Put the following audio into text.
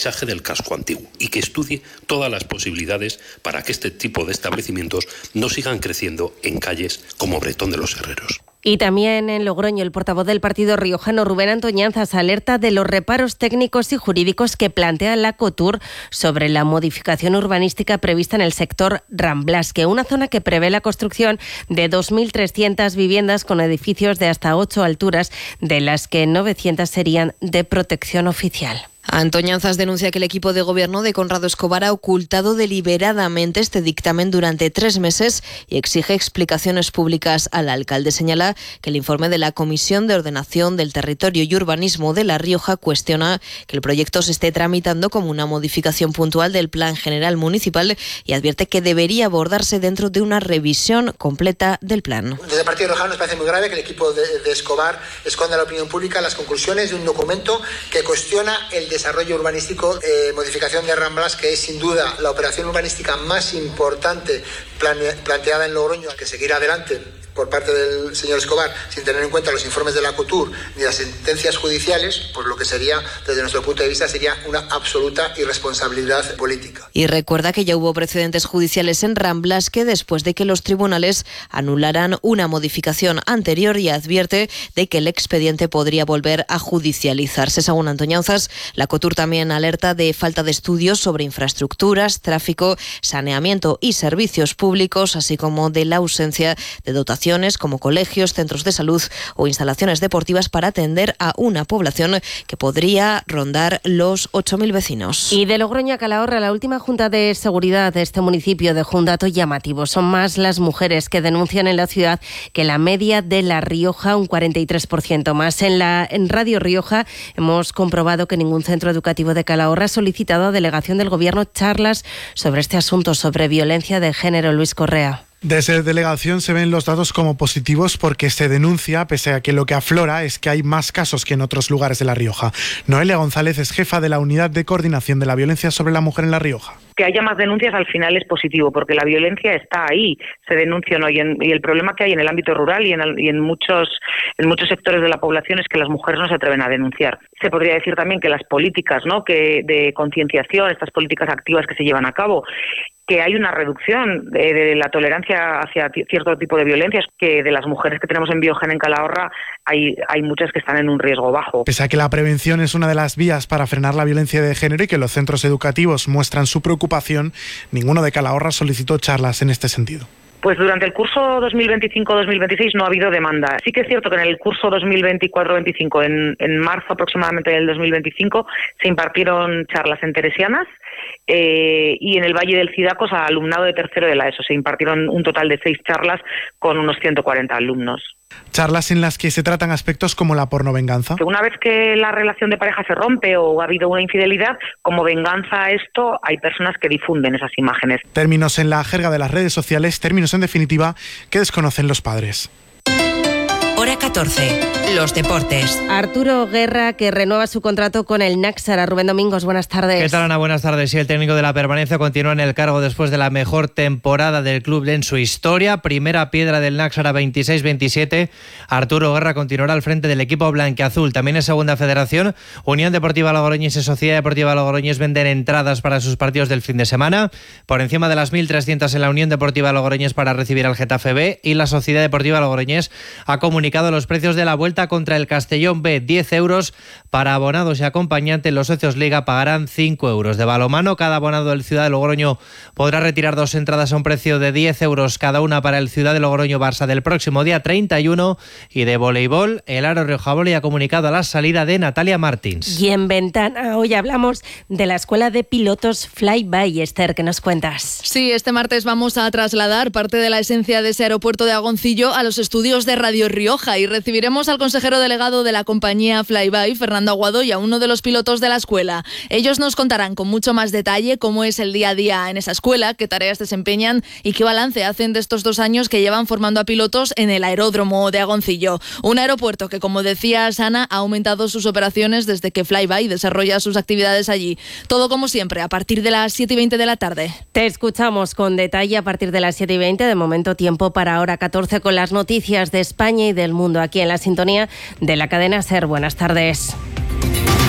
paisaje del casco antiguo y que estudie todas las posibilidades para que este tipo de establecimientos no sigan creciendo en calles como Bretón de los Herreros. Y también en Logroño, el portavoz del partido riojano, Rubén Antoñanzas, alerta de los reparos técnicos y jurídicos que plantea la COTUR sobre la modificación urbanística prevista en el sector Ramblasque, una zona que prevé la construcción de 2.300 viviendas con edificios de hasta 8 alturas, de las que 900 serían de protección oficial. Antoñanzas denuncia que el equipo de gobierno de Conrado Escobar ha ocultado deliberadamente este dictamen durante 3 meses y exige explicaciones públicas al alcalde. Señala que el informe de la Comisión de Ordenación del Territorio y Urbanismo de La Rioja cuestiona que el proyecto se esté tramitando como una modificación puntual del Plan General Municipal y advierte que debería abordarse dentro de una revisión completa del plan. Desde el Partido Riojano nos parece muy grave que el equipo de Escobar esconda a la opinión pública las conclusiones de un documento que cuestiona el desarrollo urbanístico, modificación de Ramblas, que es sin duda la operación urbanística más importante planteada en Logroño, que seguirá adelante por parte del señor Escobar, sin tener en cuenta los informes de la COTUR ni las sentencias judiciales, pues lo que sería, desde nuestro punto de vista, sería una absoluta irresponsabilidad política. Y recuerda que ya hubo precedentes judiciales en Ramblasque después de que los tribunales anularan una modificación anterior y advierte de que el expediente podría volver a judicializarse. Según Antoñanzas, la COTUR también alerta de falta de estudios sobre infraestructuras, tráfico, saneamiento y servicios públicos, así como de la ausencia de dotación como colegios, centros de salud o instalaciones deportivas para atender a una población que podría rondar los 8.000 vecinos. Y de Logroño a Calahorra, la última Junta de Seguridad de este municipio dejó un dato llamativo. Son más las mujeres que denuncian en la ciudad que la media de La Rioja, un 43% más. En Radio Rioja hemos comprobado que ningún centro educativo de Calahorra ha solicitado a delegación del Gobierno charlas sobre este asunto, sobre violencia de género. Luis Correa. Desde delegación se ven los datos como positivos porque se denuncia, pese a que lo que aflora es que hay más casos que en otros lugares de La Rioja. Noelia González es jefa de la Unidad de Coordinación de la Violencia sobre la Mujer en La Rioja. Que haya más denuncias al final es positivo, porque la violencia está ahí, se denuncia o no, y el problema que hay en el ámbito rural y en muchos sectores de la población es que las mujeres no se atreven a denunciar. Se podría decir también que las políticas, ¿no?, que de concienciación, estas políticas activas que se llevan a cabo, que hay una reducción de la tolerancia hacia cierto tipo de violencias, que de las mujeres que tenemos en Biogen en Calahorra hay muchas que están en un riesgo bajo. Pese a que la prevención es una de las vías para frenar la violencia de género y que los centros educativos muestran su preocupación, ninguno de Calahorra solicitó charlas en este sentido. Pues durante el curso 2025-2026 no ha habido demanda. Sí que es cierto que en el curso 2024-25, en marzo aproximadamente del 2025, se impartieron charlas en Teresianas y en el Valle del Cidacos a alumnado de tercero de la ESO. Se impartieron un total de 6 charlas con unos 140 alumnos. Charlas en las que se tratan aspectos como la pornovenganza. Una vez que la relación de pareja se rompe o ha habido una infidelidad, como venganza a esto, hay personas que difunden esas imágenes. Términos en la jerga de las redes sociales, términos en definitiva que desconocen los padres. Hora 14. Los deportes. Arturo Guerra, que renueva su contrato con el Náxara. Rubén Domingos, buenas tardes. ¿Qué tal, Ana? Buenas tardes. Sí, el técnico de la permanencia continúa en el cargo después de la mejor temporada del club en su historia. Primera piedra del Náxara 26-27. Arturo Guerra continuará al frente del equipo blanquiazul. También en Segunda Federación, Unión Deportiva Logroñés y Sociedad Deportiva Logroñés venden entradas para sus partidos del fin de semana. Por encima de las 1.300 en la Unión Deportiva Logroñés para recibir al Getafe B, y la Sociedad Deportiva Logroñés ha comunicado los precios de la vuelta contra el Castellón B. 10 euros para abonados y acompañantes. Los socios Liga pagarán 5 euros. De balonmano, cada abonado del Ciudad de Logroño podrá retirar 2 entradas a un precio de 10 euros cada una para el Ciudad de Logroño Barça del próximo día 31. Y de voleibol, el Aro Rioja Voley ha comunicado la salida de Natalia Martins. Y en Ventana, hoy hablamos de la Escuela de Pilotos Flyby. Esther, ¿qué nos cuentas? Sí, este martes vamos a trasladar parte de la esencia de ese aeropuerto de Agoncillo a los estudios de Radio Rioja y recibiremos al consejero delegado de la compañía Flyby, Fernando Aguado, y a uno de los pilotos de la escuela. Ellos nos contarán con mucho más detalle cómo es el día a día en esa escuela, qué tareas desempeñan y qué balance hacen de estos 2 años que llevan formando a pilotos en el aeródromo de Agoncillo. Un aeropuerto que, como decía Sana, ha aumentado sus operaciones desde que Flyby desarrolla sus actividades allí. Todo como siempre, a partir de las 7:20 de la tarde. Te escuchamos con detalle a partir de las 7:20. De momento, tiempo para Hora 14 con las noticias de España y del mundo aquí en la sintonía de la cadena SER. Buenas tardes.